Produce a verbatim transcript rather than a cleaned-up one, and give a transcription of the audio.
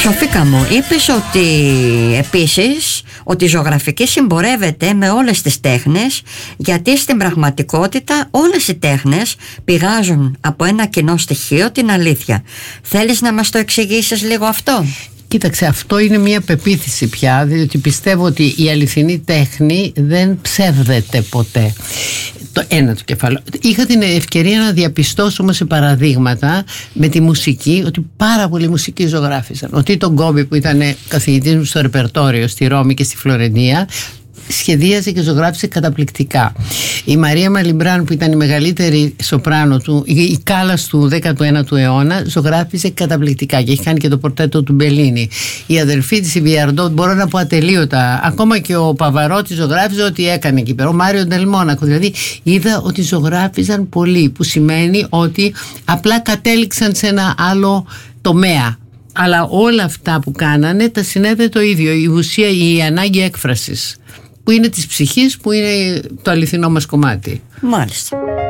Σοφίκα μου, είπες ότι επίσης ότι η ζωγραφική συμπορεύεται με όλες τις τέχνες, γιατί στην πραγματικότητα όλες οι τέχνες πηγάζουν από ένα κοινό στοιχείο, την αλήθεια. Θέλεις να μας το εξηγήσεις λίγο αυτό? Κοίταξε, αυτό είναι μια πεποίθηση πια, διότι πιστεύω ότι η αληθινή τέχνη δεν ψεύδεται ποτέ. Το ένα το κεφάλαιο. Είχα την ευκαιρία να διαπιστώσω όμως σε παραδείγματα με τη μουσική ότι πάρα πολλοί μουσικοί ζωγράφησαν. Ο Τίτο Γκόμπι, που ήταν καθηγητής μου στο ρεπερτόριο στη Ρώμη και στη Φλωρεντία, σχεδίαζε και ζωγράφισε καταπληκτικά. Η Μαρία Μαλιμπράν, που ήταν η μεγαλύτερη σοπράνο του, η Κάλλας του δέκατου ένατου αιώνα, ζωγράφισε καταπληκτικά και έχει κάνει και το πορτρέτο του Μπελίνι. Η αδελφή της, η Βιαρντό, μπορώ να πω ατελείωτα. Ακόμα και ο Παβαρότη ζωγράφιζε ό,τι έκανε εκεί πέρα. Ο Μάριο Ντελμόνακο. Δηλαδή είδα ότι ζωγράφιζαν πολύ, που σημαίνει ότι απλά κατέληξαν σε ένα άλλο τομέα. Αλλά όλα αυτά που κάνανε τα συνέδε το ίδιο. Η ουσία, η ανάγκη έκφρασης, που είναι της ψυχής, που είναι το αληθινό μας κομμάτι. Μάλιστα.